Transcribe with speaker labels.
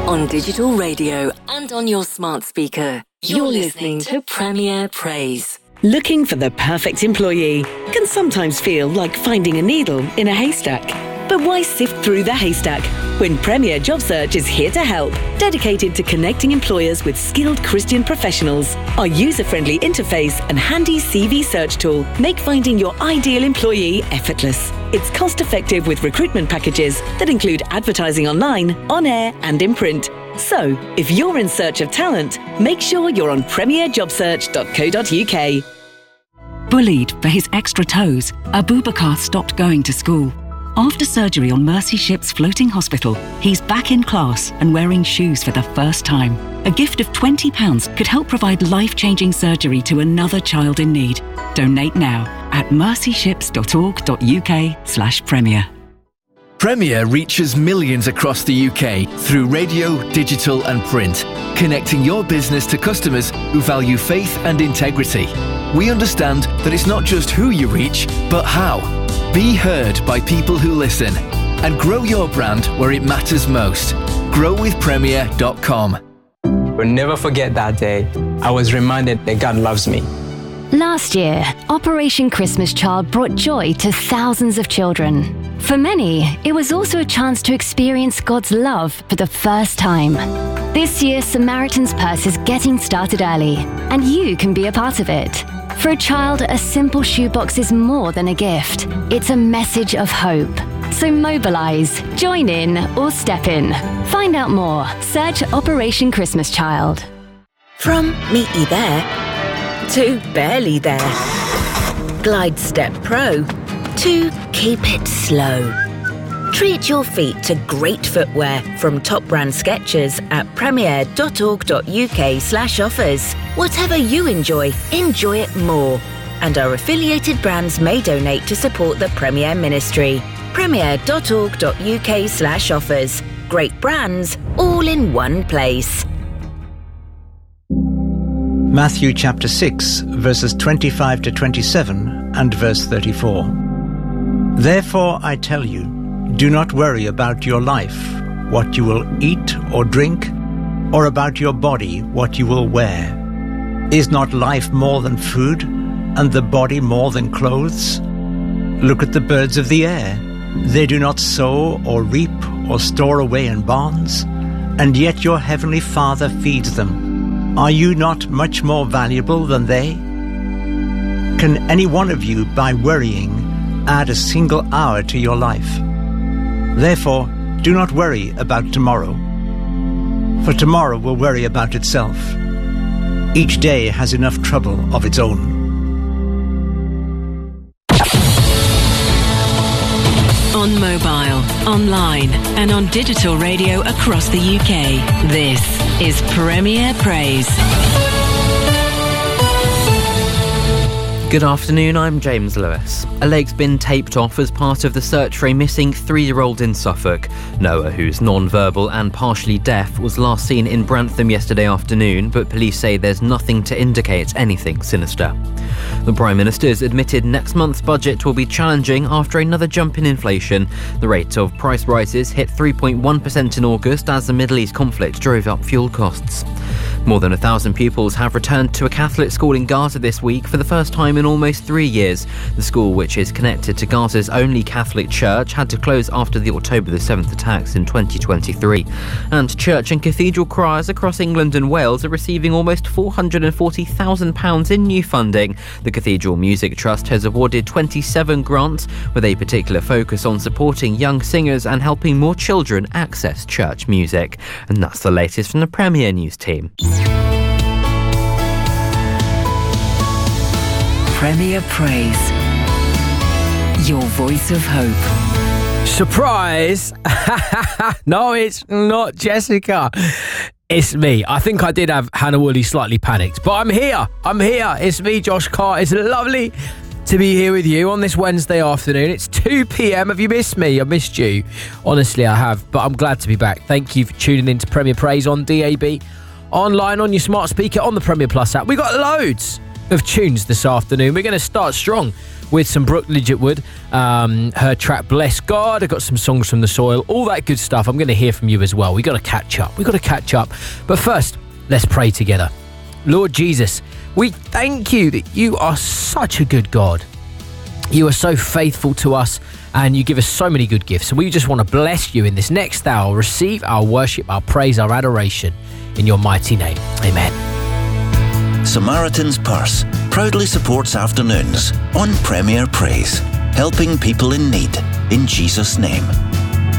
Speaker 1: on digital radio and on your smart speaker. You're listening to Premier Praise.
Speaker 2: Looking for the perfect employee can sometimes feel like finding a needle in a haystack. But why sift through the haystack when Premier Job Search is here to help, dedicated to connecting employers with skilled Christian professionals? Our user-friendly interface and handy CV search tool make finding your ideal employee effortless. It's cost-effective with recruitment packages that include advertising online, on air and in print. So, if you're in search of talent, make sure you're on premierjobsearch.co.uk.
Speaker 3: Bullied for his extra toes, Abubakar stopped going to school. After surgery on Mercy Ships Floating Hospital, he's back in class and wearing shoes for the first time. A gift of £20 could help provide life-changing surgery to another child in need. Donate now at mercyships.org.uk/Premier.
Speaker 4: Premier reaches millions across the UK through radio, digital and print, connecting your business to customers who value faith and integrity. We understand that it's not just who you reach, but how. Be heard by people who listen and grow your brand where it matters most. growwithpremier.com.
Speaker 5: We'll never forget that day. I was reminded that God loves me.
Speaker 6: Last year, Operation Christmas Child brought joy to thousands of children. For many, it was also a chance to experience God's love for the first time. This year, Samaritan's Purse is getting started early, and you can be a part of it. For a child, a simple shoebox is more than a gift. It's a message of hope. So mobilise, join in, or step in. Find out more. Search Operation Christmas Child.
Speaker 2: From meet you there to barely there. Glide Step Pro to keep it slow. Treat your feet to great footwear from top brand Skechers at premier.org.uk/offers. Whatever you enjoy it more. And our affiliated brands may donate to support the Premier Ministry. premier.org.uk/offers. Great brands, all in one place.
Speaker 7: Matthew chapter 6, verses 25 to 27 and verse 34. Therefore I tell you, do not worry about your life, what you will eat or drink, or about your body, what you will wear. Is not life more than food, and the body more than clothes? Look at the birds of the air. They do not sow or reap or store away in barns, and yet your heavenly Father feeds them. Are you not much more valuable than they? Can any one of you, by worrying, add a single hour to your life? Therefore, do not worry about tomorrow, for tomorrow will worry about itself. Each day has enough trouble of its own.
Speaker 1: On mobile, online and on digital radio across the UK, this is Premier Praise.
Speaker 8: Good afternoon, I'm James Lewis. A leg's been taped off as part of the search for a missing 3-year-old in Suffolk. Noah, who's non-verbal and partially deaf, was last seen in Brantham yesterday afternoon, but police say there's nothing to indicate anything sinister. The Prime Minister's admitted next month's budget will be challenging after another jump in inflation. The rate of price rises hit 3.1% in August as the Middle East conflict drove up fuel costs. More than 1,000 pupils have returned to a Catholic school in Gaza this week for the first time in almost 3 years. The school, which is connected to Gaza's only Catholic church, had to close after the October the 7th attacks in 2023. And church and cathedral choirs across England and Wales are receiving almost £440,000 in new funding. The Cathedral Music Trust has awarded 27 grants, with a particular focus on supporting young singers and helping more children access church music. And that's the latest from the Premier News team.
Speaker 1: Premier Praise. Your voice of hope.
Speaker 9: Surprise! No, it's not Jessica. It's me. I think I did have Hannah Woolley slightly panicked, but I'm here. It's me, Josh Carr. It's lovely to be here with you on this Wednesday afternoon. It's 2 p.m. Have you missed me? I missed you. Honestly, I have, but I'm glad to be back. Thank you for tuning in to Premier Praise on DAB, online, on your smart speaker, on the Premier Plus app. We got loads of tunes this afternoon. We're going to start strong with some Brooke Lidgetwood, her track Bless God. I've got some songs from The Soil, all that good stuff. I'm going to hear from you as well. We've got to catch up. But first, let's pray together. Lord Jesus, we thank you that you are such a good God. You are so faithful to us and you give us so many good gifts. And we just want to bless you in this next hour. Receive our worship, our praise, our adoration in your mighty name. Amen.
Speaker 10: Samaritan's Purse proudly supports afternoons on Premier Praise, helping people in need in Jesus' name.